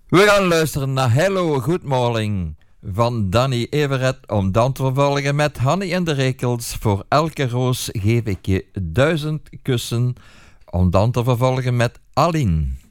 We gaan luisteren naar Hello, Good Morning van Danny Everett, om dan te vervolgen met Hanny en de Rekels. Voor elke roos geef ik je 1000 kussen, om dan te vervolgen met Aline.